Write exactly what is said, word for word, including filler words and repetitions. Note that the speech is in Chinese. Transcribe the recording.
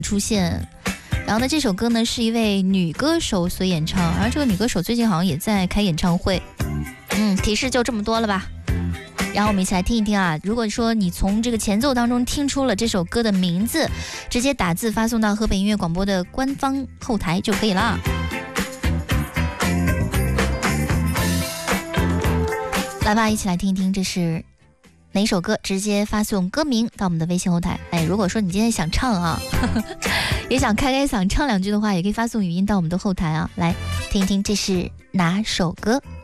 出现。然后呢，这首歌呢是一位女歌手所演唱，然后这个女歌手最近好像也在开演唱会。嗯，提示就这么多了吧。然后我们一起来听一听啊！如果说你从这个前奏当中听出了这首歌的名字，直接打字发送到河北音乐广播的官方后台就可以了。来吧，一起来听一听这是哪首歌，直接发送歌名到我们的微信后台。哎，如果说你今天想唱啊，呵呵也想开开嗓唱两句的话，也可以发送语音到我们的后台啊。来听一听这是哪首歌。